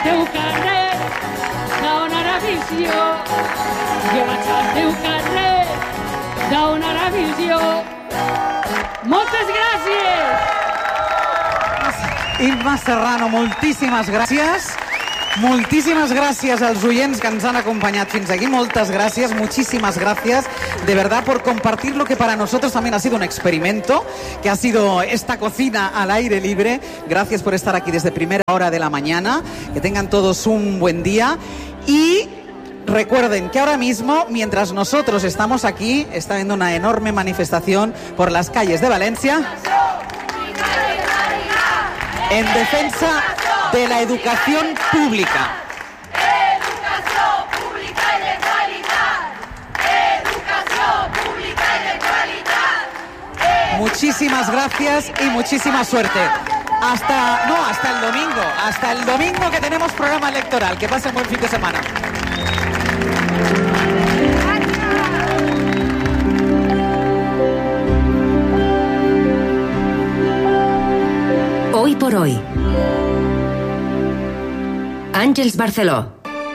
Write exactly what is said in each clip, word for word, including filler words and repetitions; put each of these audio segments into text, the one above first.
al teu carrer donar a visió. Jo vaig al teu carrer donar a visió. Moltes gràcies! Imma Serrano, moltíssimes gràcies. Moltísimas gracias a los oyentes que nos han acompañado fins aquí. Muchas gracias, muchísimas gracias de verdad por compartir lo que para nosotros también ha sido un experimento, que ha sido esta cocina al aire libre. Gracias por estar aquí desde primera hora de la mañana. Que tengan todos un buen día y recuerden que ahora mismo, mientras nosotros estamos aquí, está habiendo una enorme manifestación por las calles de Valencia en defensa de la educación pública. Educación pública y de calidad. Educación pública y de calidad. Muchísimas gracias y muchísima suerte. Hasta, no, hasta el domingo. Hasta el domingo que tenemos programa electoral. Que pasen buen fin de semana. Hoy por hoy. Àngels Barceló.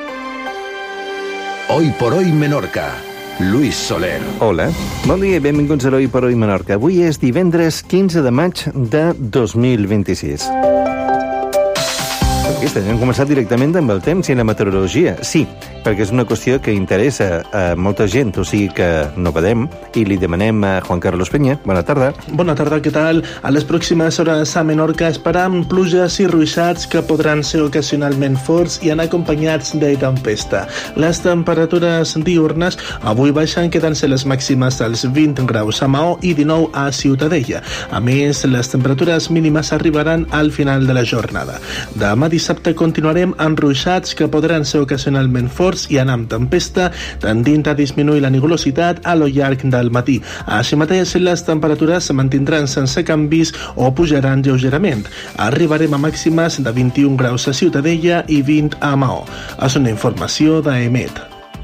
Hoy por hoy Menorca. Luis Soler. Hola, bon dia i benvinguts a Hoy por Hoy Menorca. Avui és divendres quinze de maig de dos mil vint-i-sis. Aquesta, hem començat directament amb el temps i la meteorologia. Sí, perquè és una qüestió que interessa a molta gent, o sigui que no quedem i li demanem a Juan Carlos Peña. Bona tarda. Bona tarda, què tal? A les pròximes hores a Menorca esperam pluges i ruixats que podran ser ocasionalment forts i anar acompanyats de tempesta. Les temperatures diurnes avui baixen, quedant-se les màximes als vint graus a Maó i dinou a Ciutadella. A més, les temperatures mínimes arribaran al final de la jornada. Demà dissabte continuarem amb ruixats que podran ser ocasionalment forts i anar amb tempesta, tendint a disminuir la nuvolositat a lo llarg del matí. Així mateix, les temperatures se mantindran sense canvis o pujaran lleugerament. Arribarem a màximes de vint-i-un graus a Ciutadella i vint a Maó. És una informació d'Emet.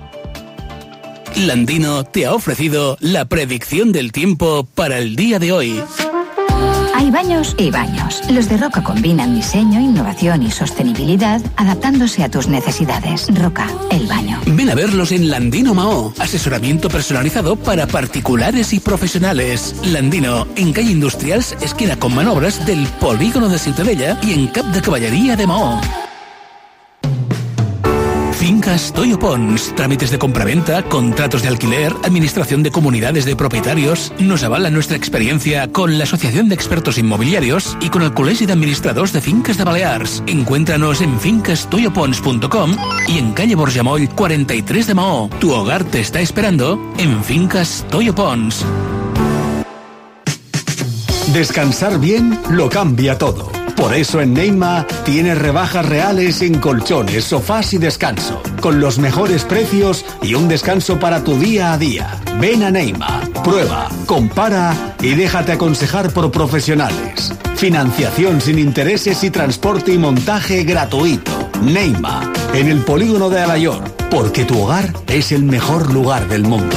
Landino te ha ofrecido la predicción del tiempo para el día de hoy. Hay baños y baños. Los de Roca combinan diseño, innovación y sostenibilidad, adaptándose a tus necesidades. Roca, el baño. Ven a verlos en Landino Maó. Asesoramiento personalizado para particulares y profesionales. Landino, en calle Industrials, esquina con Manobras del Polígono de Ciutadella y en Cap de Caballería de Maó. Fincas Toyo Pons, trámites de compraventa, contratos de alquiler, administración de comunidades de propietarios. Nos avala nuestra experiencia con la Asociación de Expertos Inmobiliarios y con el Col·legi d'Administradors de Finques de Balears. Encuéntranos en fincas toyo pons punto com y en calle Borjamoll cuarenta y tres de Maó. Tu hogar te está esperando en Fincas Toyo Pons. Descansar bien lo cambia todo. Por eso en Neima tienes rebajas reales en colchones, sofás y descanso, con los mejores precios y un descanso para tu día a día. Ven a Neima, prueba, compara y déjate aconsejar por profesionales. Financiación sin intereses y transporte y montaje gratuito. Neima, en el polígono de Alayor, porque tu hogar es el mejor lugar del mundo.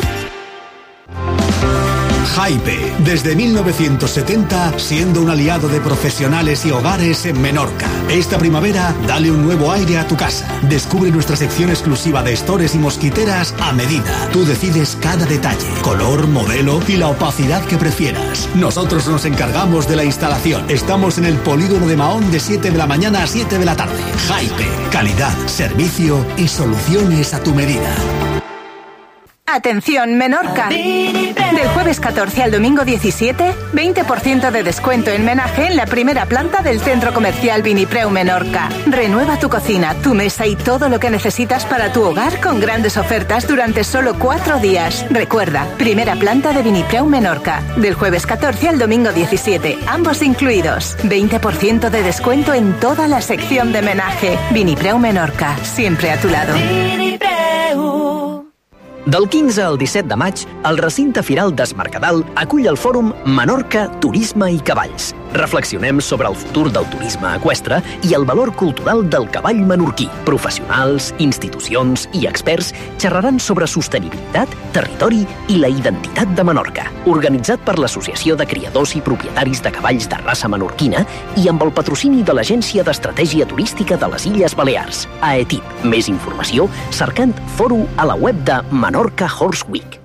Hype, desde mil novecientos setenta, siendo un aliado de profesionales y hogares en Menorca. Esta primavera, dale un nuevo aire a tu casa. Descubre nuestra sección exclusiva de estores y mosquiteras a medida. Tú decides cada detalle, color, modelo y la opacidad que prefieras. Nosotros nos encargamos de la instalación. Estamos en el polígono de Mahón de siete de la mañana a siete de la tarde. Hype, calidad, servicio y soluciones a tu medida. Atención Menorca. Del jueves catorce al domingo diecisiete, veinte por ciento de descuento en menaje en la primera planta del centro comercial Vinipreu Menorca. Renueva tu cocina, tu mesa y todo lo que necesitas para tu hogar con grandes ofertas durante solo cuatro días. Recuerda, primera planta de Vinipreu Menorca. Del jueves catorce al domingo diecisiete, ambos incluidos. veinte por ciento de descuento en toda la sección de menaje. Vinipreu Menorca, siempre a tu lado. Del quinze al disset de maig, el recinte firal d'Es Mercadal acull el fòrum Menorca, Turisme i Cavalls. Reflexionem sobre el futur del turisme eqüestre i el valor cultural del cavall menorquí. Professionals, institucions i experts xerraran sobre sostenibilitat, territori i la identitat de Menorca. Organitzat per l'Associació de Criadors i Propietaris de Cavalls de Raça Menorquina i amb el patrocini de l'Agència d'Estratègia Turística de les Illes Balears, A E T I P. Més informació cercant foro a la web de Menorca Horse Week.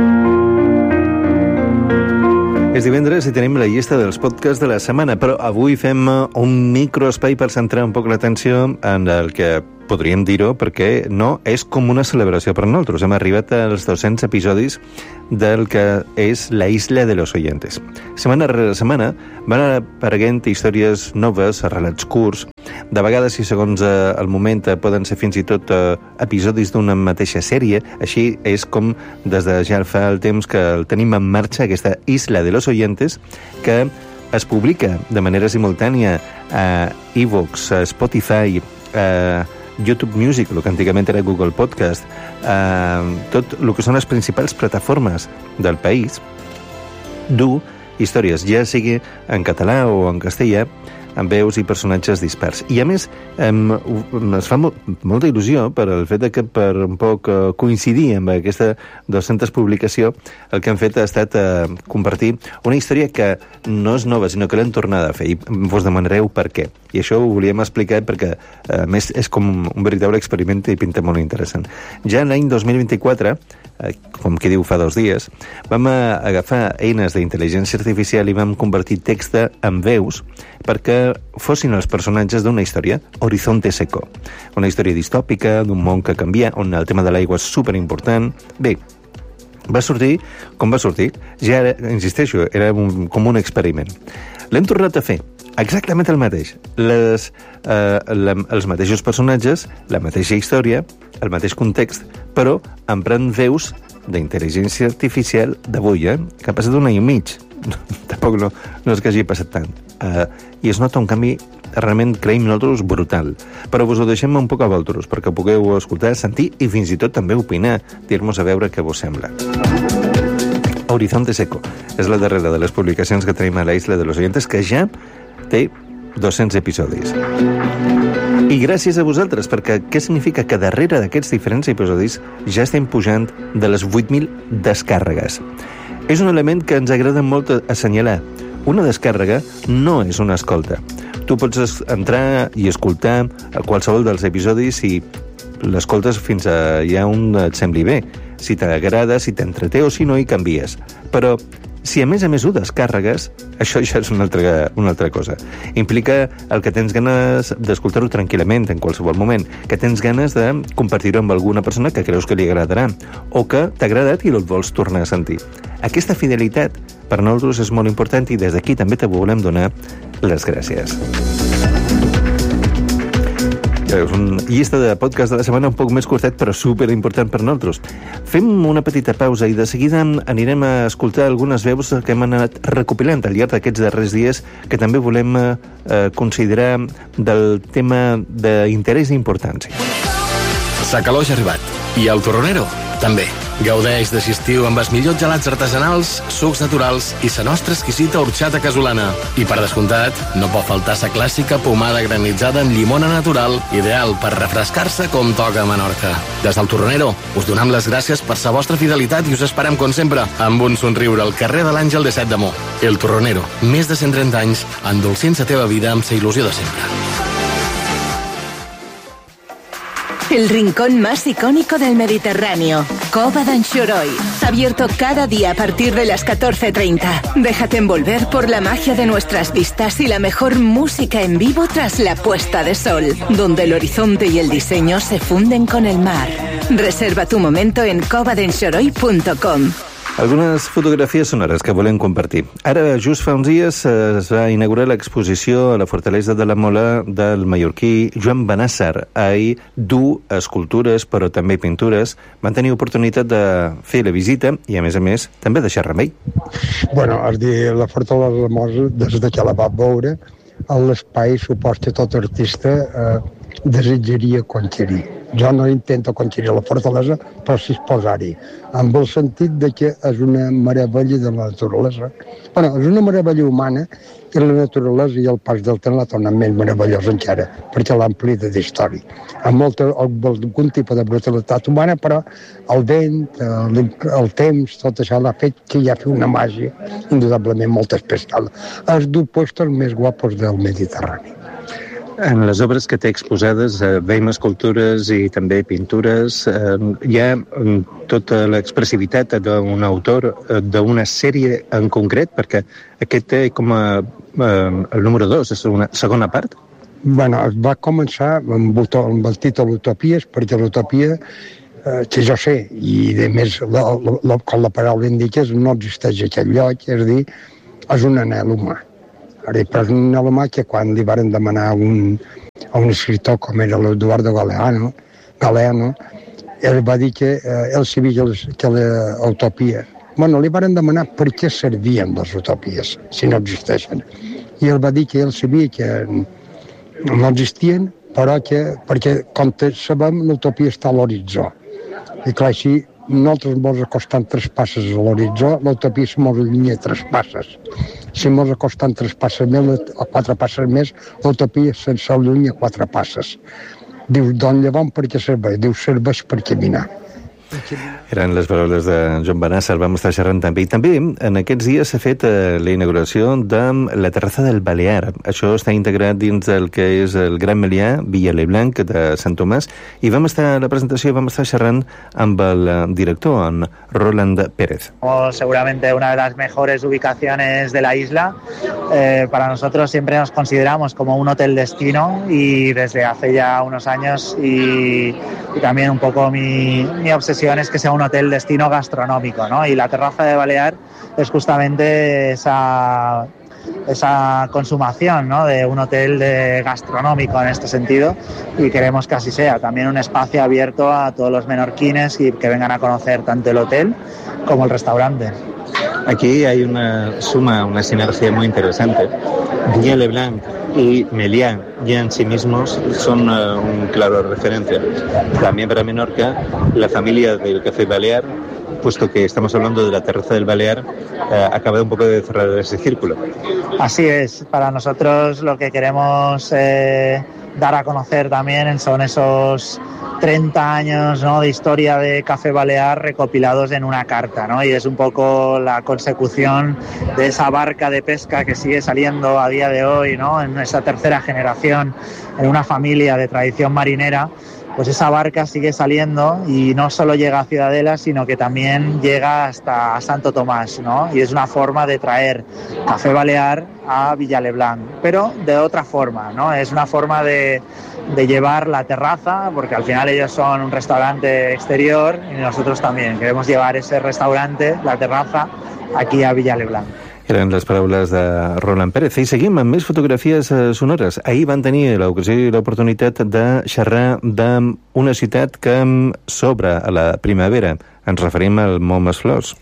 És divendres i tenim la llista dels podcasts de la setmana, però avui fem un microespai per centrar un poc l'atenció en el que podríem dir-ho, perquè no és com una celebració per nosaltres. Hem arribat als dos-cents episodis del que és La Isla de los Oyentes. Setmana rere setmana van apareguent històries noves, relats curts, de vegades, i segons eh, el moment, eh, poden ser fins i tot eh, episodis d'una mateixa sèrie. Així és com des de ja fa el temps que el tenim en marxa, aquesta Isla de los Oyentes, que es publica de manera simultània a iVoox, a Spotify, a YouTube Music, el que antigament era Google Podcast, a tot el que són les principals plataformes del país, du històries, ja sigui en català o en castellà, amb veus i personatges dispers. I a més, em, es fa molt, molta il·lusió per el fet de que per un poc eh, coincidir amb aquesta dos-centes publicació, el que han fet ha estat eh, compartir una història que no és nova, sinó que l'hem tornat a fer, i vos demanareu per què. I això ho volíem explicar perquè, a més, és com un veritable experiment i pinta molt interessant. Ja l'any dos mil vint-i-quatre, eh, com qui diu fa dos dies, vam agafar eines d'intel·ligència artificial i vam convertir text en veus perquè fossin els personatges d'una història, Horizonte Seco. Una història distòpica, d'un món que canvia, on el tema de l'aigua és superimportant. Bé, va sortir com va sortir. Ja, era, insisteixo, era un, com un experiment. L'hem tornat a fer, exactament el mateix. Les, eh, la, els mateixos personatges, la mateixa història, el mateix context, però emprant veus d'intel·ligència artificial d'avui, eh? que ha passat un any i mig. Tampoc no, no és que hagi passat tant. Uh, I es nota un canvi realment, creiem nosaltres, brutal. Però vos ho deixem un poc a vosaltres, perquè pugueu escoltar, sentir i fins i tot també opinar, dir-nos a veure què vos sembla. Horizonte Seco és la darrera de les publicacions que tenim a la Isla de los Oyentes, que ja té dos-cents episodis. I gràcies a vosaltres, perquè què significa? Que darrere d'aquests diferents episodis ja estem pujant de les vuit mil descàrregues. És un element que ens agrada molt assenyalar. Una descàrrega no és una escolta. Tu pots entrar i escoltar a qualsevol dels episodis i l'escoltes fins a ja on et sembli bé. Si t'agrada, si t'entreté o si no, hi canvies. Però si a més a més ho descàrregues, això ja és una altra, una altra cosa. Implica el que tens ganes d'escoltar-ho tranquil·lament en qualsevol moment, que tens ganes de compartir-ho amb alguna persona que creus que li agradarà, o que t'ha agradat i el vols tornar a sentir. Aquesta fidelitat per nosaltres és molt important i des d'aquí també te volem donar les gràcies. És una llista de podcast de la setmana un poc més curtet, però superimportant per nosaltres. Fem una petita pausa i de seguida anirem a escoltar algunes veus que hem anat recopilant al llarg d'aquests darrers dies, que també volem eh, considerar del tema d'interès i importància. Sa calor ja ha arribat i el torronero també. Gaudeix d'estiu amb els millors gelats artesanals, sucs naturals i sa nostra exquisita horxata casolana. I per descomptat, no pot faltar sa clàssica pomada granitzada amb llimona natural, ideal per refrescar-se com toca a Menorca. Des del Torronero, us donem les gràcies per sa vostra fidelitat i us esperem, com sempre, amb un somriure al carrer de l'Àngel de Set d'Amor. El Torronero, més de cent trenta anys, endolcint la teva vida amb sa il·lusió de sempre. El rincón más icónico del Mediterráneo, Cova d'Anxoroi. Abierto cada día a partir de las catorce treinta. Déjate envolver por la magia de nuestras vistas y la mejor música en vivo tras la puesta de sol, donde el horizonte y el diseño se funden con el mar. Reserva tu momento en cova d'anxoroi punt com. Algunes fotografies sonores que volem compartir. Ara, just fa uns dies, es va inaugurar l'exposició a la Fortalesa de la Mola del mallorquí Joan Benàsser. Ahir du escultures, però també pintures. Van tenir oportunitat de fer la visita i, a més a més, també deixar remei. Bueno, és dir, la Fortalesa de la Mola, des de que la va veure, l'espai suposta tot artista eh, desitjaria conquerir. jo no intento construir la fortalesa, però sí posar-hi, amb el sentit de que és una meravella de la naturalesa. Bueno, és una meravella humana i la naturalesa i el pas del temps la tornen més meravellós encara, perquè l'amplida d'història. Amb molta, algun tipus de brutalitat humana, però el vent, el, el temps, tot això l'ha fet que hi ha fet una màgia indudablement molt especial. Els dos puestos més guapos del Mediterrani. En les obres que té exposades eh, veiem escultures i també pintures. Eh, hi ha eh, tota l'expressivitat d'un autor eh, d'una sèrie en concret, perquè aquest té com a eh, el número dos, és una segona part? Bueno, va començar amb, amb el títol Utopies, perquè l'utopia, eh, que jo sé, i a més, la, la, la, com la paraula indica, no existeix aquell lloc, és a dir, és un anhel humà. Ara, però és un anhel humà que quan li varen demanar a un, a un escriptor com era l'Eduardo Galeano, Galeano, ell va dir que eh, ell sabia que l'utopia... Bueno, li varen demanar per què servien les utopies, si no existeixen. I ell va dir que ell sabia que no existien, però que, perquè, com sabem, l'utopia està a l'horitzó. I clar, si nosaltres ens acostem tres passes a l'horitzó, l'utopia se mos allunya tres passes. Si ens acostem tres passes més, o quatre passes més, l'utopia se'ns allunya quatre passes. Diu, doncs llavors per què serveix? Diu, serveix per caminar. Eren les paraules de Joan Benassa, el vam estar xerrant també. I també en aquests dies s'ha fet eh, la inauguració de la terrassa del Balear. Això està integrat dins del que és el Gran Melià, Villaleblanc de Sant Tomàs, i vam estar a la presentació i vam estar xerrant amb el director, en Roland Pérez. Seguramente una de las mejores ubicaciones de la isla. Eh, para nosotros siempre nos consideramos como un hotel destino y desde hace ya unos años y, y también un poco mi, mi obsesión es que sea un hotel destino gastronómico, ¿no? Y la terraza de Balear es justamente esa, esa consumación, ¿no? De un hotel de gastronómico en este sentido, y queremos que así sea. También un espacio abierto a todos los menorquines y que vengan a conocer tanto el hotel como el restaurante. Aquí hay una suma, una sinergia muy interesante. Villaleblanc y Meliá ya en sí mismos son uh, un claro referente. También para Menorca, la familia del Café Balear, puesto que estamos hablando de la terraza del Balear, uh, acaba un poco de cerrar ese círculo. Así es, para nosotros lo que queremos eh, dar a conocer también son esos treinta años, ¿no?, de historia de Café Balear recopilados en una carta, ¿no? Y es un poco la consecución de esa barca de pesca que sigue saliendo a día de hoy, ¿no?, en esa tercera generación, en una familia de tradición marinera. Pues esa barca sigue saliendo y no solo llega a Ciudadela, sino que también llega hasta Santo Tomás, ¿no? Y es una forma de traer Café Balear a Villaleblanc, pero de otra forma, ¿no? Es una forma de, de llevar la terraza, porque al final ellos son un restaurante exterior y nosotros también queremos llevar ese restaurante, la terraza, aquí a Villaleblanc. Eren les paraules de Roland Pérez. I seguim amb més fotografies eh, sonores. Ahir van tenir l'ocasió i l'oportunitat de xerrar d'una ciutat que s'obre a la primavera. Ens referim al Montmasflors.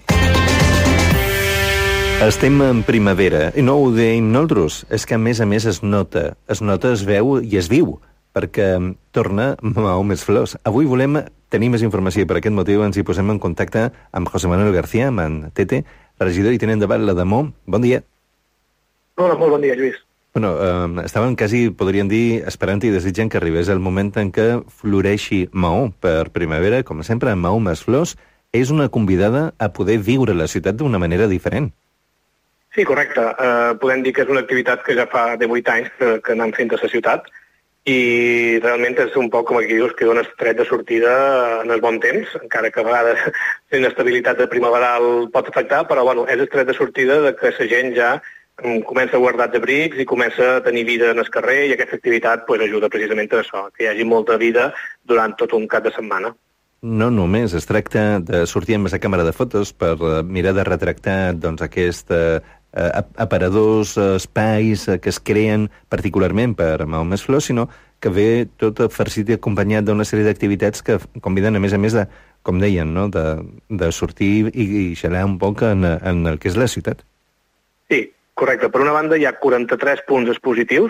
Estem en primavera, i no ho deim nosaltres, és que a més a més es nota, es nota, es veu i es viu, perquè torna Montmasflors. Avui volem tenir més informació, per aquest motiu ens hi posem en contacte amb José Manuel García, amb en Tete, regidor i tenent de batlle de Mont. Bon dia. Hola, molt bon dia, Lluís. Bueno, eh, estàvem quasi, podríem dir, esperant i desitjant que arribés el moment en què floreixi Maó per primavera. Com sempre, Maó Masflors és una convidada a poder viure la ciutat d'una manera diferent. Sí, correcte. Eh, podem dir que és una activitat que ja fa de vuit anys que, que anem fent a la ciutat, i realment és un poc, com aquí dius, que dona tret de sortida en el bon temps, encara que a vegades la inestabilitat de primaveral pot afectar, però bueno, és el tret de sortida de que la gent ja comença a guardar els abrics i comença a tenir vida en el carrer, i aquesta activitat pues, ajuda precisament a això, que hi hagi molta vida durant tot un cap de setmana. No només es tracta de sortir amb la càmera de fotos per mirar de retractar doncs, aquest eh, aparadors, espais que es creen particularment per Montmasflors, sinó que ve tot farcit i acompanyat d'una sèrie d'activitats que conviden, a més a més, de, com deien, no? de, de sortir i, i xalar un poc en, en el que és la ciutat. Sí, correcte. Per una banda hi ha quaranta-tres punts expositius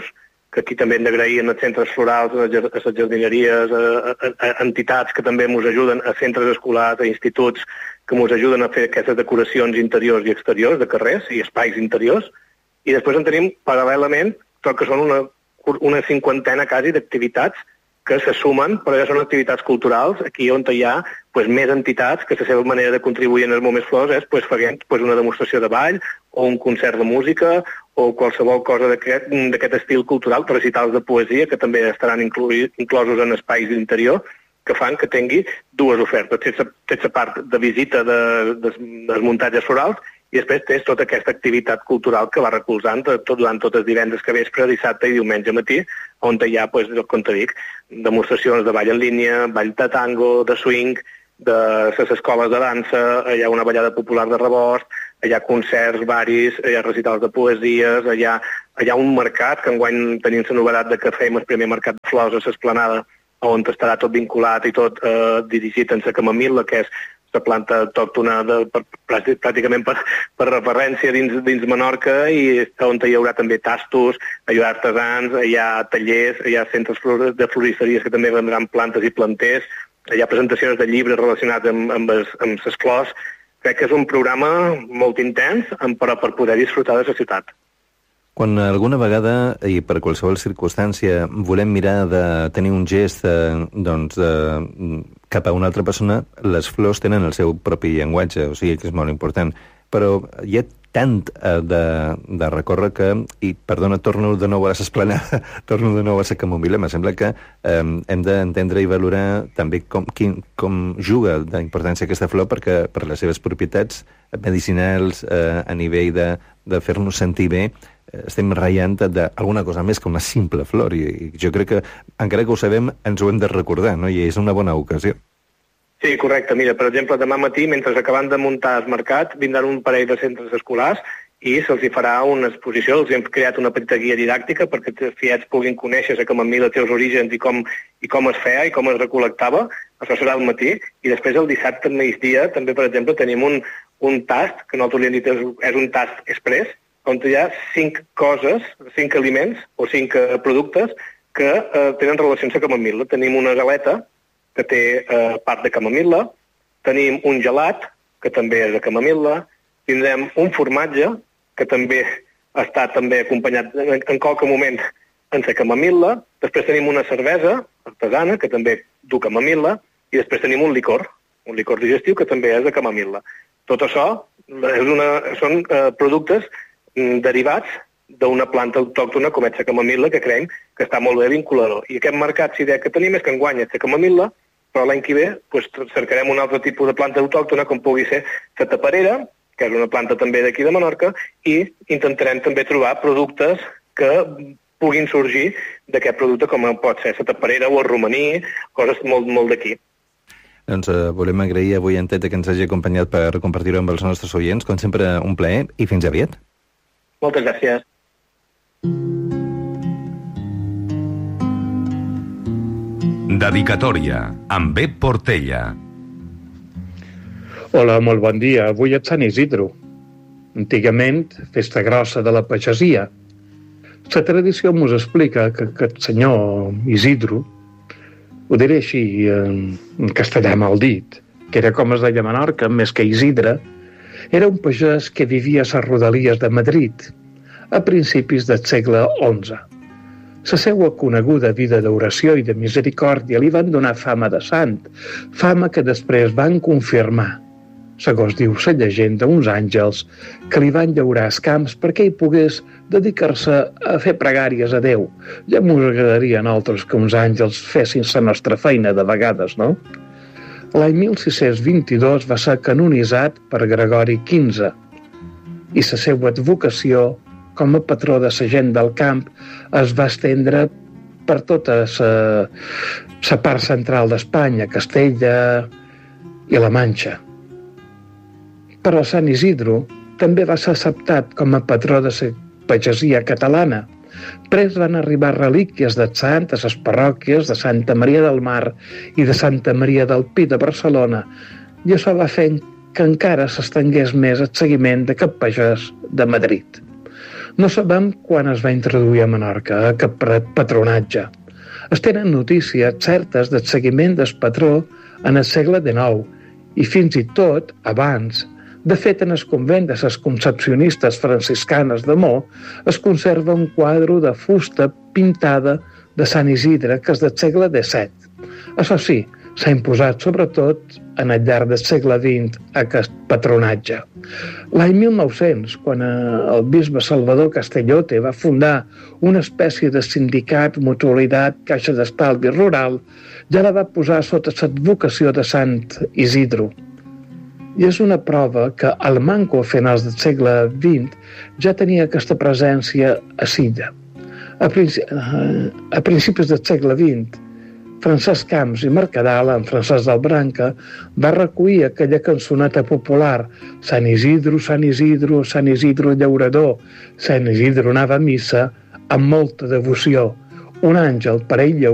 que aquí també hem d'agrair als centres florals, a les jardineries, a, a, a entitats que també ens ajuden, a centres escolars, a instituts que ens ajuden a fer aquestes decoracions interiors i exteriors de carrers i espais interiors. I després en tenim paral·lelament tot que són una, una cinquantena quasi d'activitats que se sumen, però ja són activitats culturals, aquí on hi ha pues, més entitats que la seva manera de contribuir en els moments flors és pues, fent pues, una demostració de ball o un concert de música o qualsevol cosa d'aquest estil cultural, recitals de poesia que també estaran incluï, inclosos en espais d'interior que fan que tingui dues ofertes. Tens la part de visita de, de, de les muntatges florals i després tens tota aquesta activitat cultural que va recolzant tot, durant tots els divendres que vespre, dissabte i diumenge matí, on hi ha, pues, com te dic, demostracions de ball en línia, ball de tango, de swing, de les escoles de dansa, hi ha una ballada popular de rebost, hi ha concerts varis, hi ha recitals de poesies, hi ha, hi ha un mercat, que enguany tenim la novetat de que fèiem el primer mercat de flors a l'Esplanada, on estarà tot vinculat i tot eh, dirigit en la camamil·la, que és la planta autòctona de, per, pràcticament per, per referència dins, dins Menorca, i on hi haurà també tastos, hi ha artesans, hi ha tallers, hi ha centres de floristeries que també vendran plantes i planters, hi ha presentacions de llibres relacionats amb, amb, les, amb les flors. Crec que és un programa molt intens, però per poder disfrutar de la ciutat. Quan alguna vegada, i per qualsevol circumstància, volem mirar de tenir un gest eh, doncs, eh, cap a una altra persona, les flors tenen el seu propi llenguatge, o sigui que és molt important. Però hi ha tant eh, de, de recórrer que, i perdona, torno de nou a l'Esplanada, torno de nou a la camomil·la, me sembla que eh, hem d'entendre i valorar també com, quin, com juga d'importància aquesta flor perquè per les seves propietats medicinals, eh, a nivell de, de fer-nos sentir bé, estem ratllant d'alguna cosa més que una simple flor, i jo crec que, encara que ho sabem, ens ho hem de recordar, no? I és una bona ocasió. Sí, correcte. Mira, per exemple, demà matí, mentre acaben de muntar el mercat, vindran un parell de centres escolars i se'ls farà una exposició. Els hem creat una petita guia didàctica perquè els fiets puguin conèixer la camamil·la, els seus orígens i com, i com es feia i com es recol·lectava. Això serà al matí. I després el dissabte al migdia també, per exemple, tenim un, un tast, que nosaltres li hem dit és, és un tast express, on hi ha cinc coses, cinc aliments o cinc uh, productes que uh, tenen relació amb la camamil·la. Tenim una galeta que té uh, part de camamil·la, tenim un gelat que també és de camamil·la, tindrem un formatge que també està també acompanyat en, en qualque moment en la camamil·la, després tenim una cervesa artesana que també du camamil·la i després tenim un licor, un licor digestiu que també és de camamil·la. Tot això és una, són uh, productes derivats d'una planta autòctona com és la camamil·la, que creiem que està molt bé vinculador. I aquest mercat, si idea que tenim és que enguany és la camamil·la, però l'any que ve pues, cercarem un altre tipus de planta autòctona com pugui ser la taparera, que és una planta també d'aquí de Menorca, i intentarem també trobar productes que puguin sorgir d'aquest producte com pot ser la taparera o el romaní, coses molt, molt d'aquí. Doncs eh, volem agrair avui en Tet que ens hagi acompanyat per compartir-ho amb els nostres oients. Com sempre, un plaer i fins aviat. Moltes gràcies. Dedicatòria, amb Bep Portella. Hola, molt bon dia. Avui és Sant Isidro. Antigament, festa grossa de la pagesia. La tradició ens explica que aquest senyor Isidro, ho diré així en, en castellà mal dit, que era com es deia a Menorca, més que Isidre, era un pagès que vivia a les rodalies de Madrid a principis del segle onze. La seva coneguda vida d'oració i de misericòrdia li van donar fama de sant, fama que després van confirmar. Segons diu la llegenda, uns àngels que li van llaurar els camps perquè hi pogués dedicar-se a fer pregàries a Déu. Ja m'ho agradaria a nosaltres que uns àngels fessin la nostra feina de vegades, no? L'any mil sis-cents vint-i-dos va ser canonitzat per Gregori quinze i la seva advocació com a patró de la gent del camp es va estendre per tota la part central d'Espanya, Castella i la Manxa. Però Sant Isidro també va ser acceptat com a patró de la pagesia catalana. Després van arribar relíquies de sant a les parròquies de Santa Maria del Mar i de Santa Maria del Pi de Barcelona, i això va fer que encara s'estengués més el seguiment d'aquest pagès de Madrid. No sabem quan es va introduir a Menorca aquest patronatge. Es tenen notícies certes del seguiment del patró en el segle dinou i fins i tot abans. De fet, en el convent de les concepcionistes franciscanes de Mo es conserva un quadre de fusta pintada de Sant Isidre que és del segle disset. Això sí, s'ha imposat sobretot en el llarg del segle vint aquest patronatge. L'any mil nou-cents, quan el bisbe Salvador Castellote va fundar una espècie de sindicat, mutualitat, caixa d'estalvi rural, ja la va posar sota l'advocació de Sant Isidro. I és una prova que el manco a finals del segle vint ja tenia aquesta presència a Silla. A, princi a principis del segle vint, Francesc Camps i Mercadal, en Francesc del Branca, va recollir aquella cançoneta popular Sant Isidro, Sant Isidro, Sant Isidro llaurador. Sant Isidro anava a missa amb molta devoció. Un àngel per ell